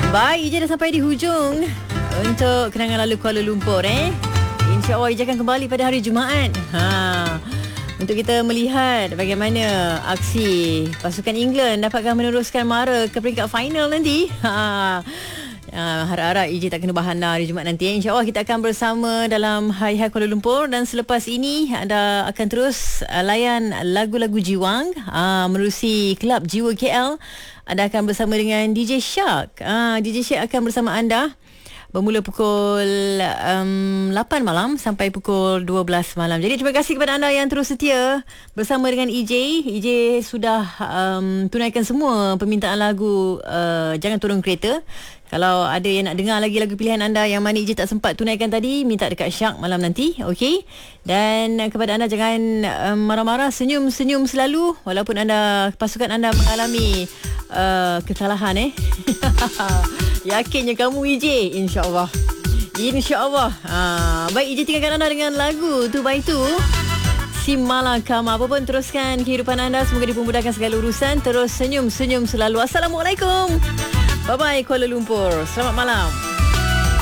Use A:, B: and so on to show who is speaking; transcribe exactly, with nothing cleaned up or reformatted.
A: Baik, Ija dah sampai di hujung untuk kenangan lalu Kuala Lumpur eh. InsyaAllah Ija akan kembali pada hari Jumaat. Ha. Untuk kita melihat bagaimana aksi pasukan England dapatkan meneruskan mara ke peringkat final nanti. Ha. Uh, harap-harap Ija tak kena bahana hari Jumaat nanti eh. InsyaAllah kita akan bersama dalam Hari-Hari Kuala Lumpur. Dan selepas ini anda akan terus uh, layan lagu-lagu Jiwang uh, menerusi Kelab Jiwa K L. Anda akan bersama dengan D J Shark. uh, D J Shark akan bersama anda bermula pukul um, lapan malam sampai pukul dua belas malam. Jadi terima kasih kepada anda yang terus setia bersama dengan E J. E J sudah um, tunaikan semua permintaan lagu uh, Jangan Turun Kereta. Kalau ada yang nak dengar lagi lagu pilihan anda yang mana E J tak sempat tunaikan tadi, minta dekat Syak malam nanti, okey? Dan kepada anda jangan um, marah-marah, senyum-senyum selalu walaupun anda pasukan anda mengalami uh, kesalahan eh. Yakinnya kamu E J, insya-Allah. Insya-Allah. Ha, baik, E J tinggalkan anda dengan lagu tu by tu. Si Malakama. Apa pun teruskan kehidupan anda, semoga dipermudahkan segala urusan. Terus senyum-senyum selalu. Assalamualaikum. Bye-bye Kuala Lumpur. Selamat malam.